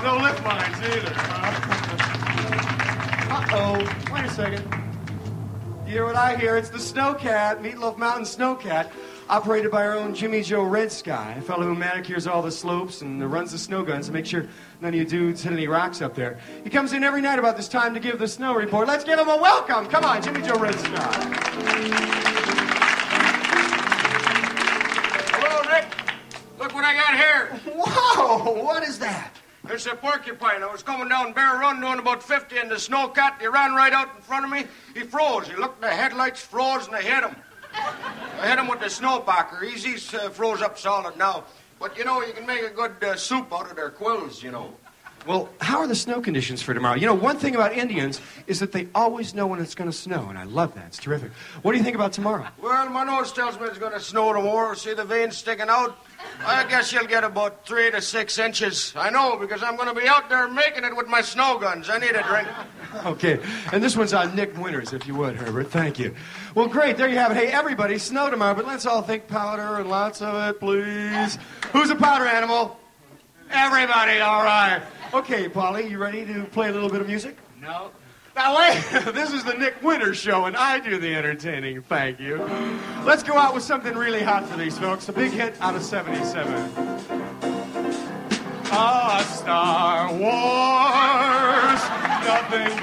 no lift lines either. Uh-oh. Wait a second. You hear what I hear? It's the Snowcat, Meatloaf Mountain Snowcat, operated by our own Jimmy Joe Red Sky, a fellow who manicures all the slopes and runs the snow guns to make sure none of you dudes hit any rocks up there. He comes in every night about this time to give the snow report. Let's give him a welcome. Come on, Jimmy Joe Red Sky. Hello, Nick. Look what I got here. Whoa, what is that? It's a porcupine. I was coming down Bear Run doing about 50, and the Snowcat, he ran right out in front of me. He froze. He looked at the headlights, froze, and I hit him. I hit him with the snowpacker. He's froze up solid now. But, you know, you can make a good soup out of their quills, you know. Well, how are the snow conditions for tomorrow? You know, one thing about Indians is that they always know when it's going to snow, and I love that. It's terrific. What do you think about tomorrow? Well, my nose tells me it's going to snow tomorrow. See the veins sticking out? I guess you'll get about 3 to 6 inches. I know, because I'm going to be out there making it with my snow guns. I need a drink. Okay, and this one's on Nick Winters, if you would, Herbert. Thank you. Well, great. There you have it. Hey, everybody, snow tomorrow, but let's all think powder and lots of it, please. Who's a powder animal? Everybody, all right. Okay, Polly, you ready to play a little bit of music? No. Now, wait. This is the Nick Winters Show, and I do the entertaining. Thank you. Let's go out with something really hot for these folks. A big hit out of 77. A Star Wars. Nothing